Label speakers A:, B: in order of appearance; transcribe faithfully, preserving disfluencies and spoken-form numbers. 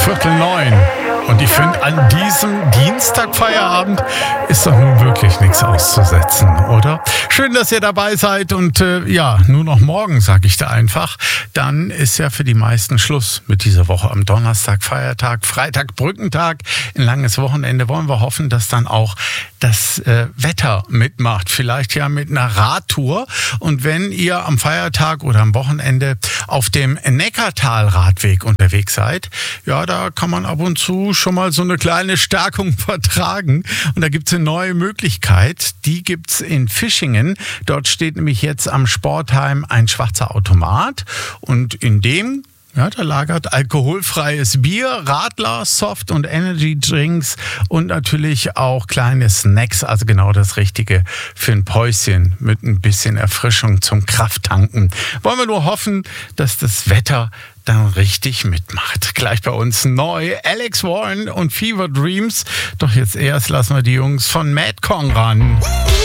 A: Viertel neun. Und ich finde, an diesem Dienstag Feierabend ist doch nun wirklich nichts auszusetzen, oder? Schön, dass ihr dabei seid und äh, ja, nur noch morgen, sage ich da einfach. Dann ist ja für die meisten Schluss mit dieser Woche. Am Donnerstag Feiertag, Freitag Brückentag, ein langes Wochenende. Wollen wir hoffen, dass dann auch das äh, Wetter mitmacht. Vielleicht ja mit einer Radtour. Und wenn ihr am Feiertag oder am Wochenende auf dem Neckartal-Radweg unterwegs seid, ja, da kann man ab und zu schon mal so eine kleine Stärkung vertragen. Und da gibt es eine neue Möglichkeit. Die gibt es in Fischingen. Dort steht nämlich jetzt am Sportheim ein schwarzer Automat. Und in dem Ja, da lagert alkoholfreies Bier, Radler, Soft- und Energy-Drinks und natürlich auch kleine Snacks, also genau das Richtige für ein Päuschen mit ein bisschen Erfrischung zum Krafttanken. Wollen wir nur hoffen, dass das Wetter dann richtig mitmacht. Gleich bei uns neu Alex Warren und Fever Dreams. Doch jetzt erst lassen wir die Jungs von Madcon ran.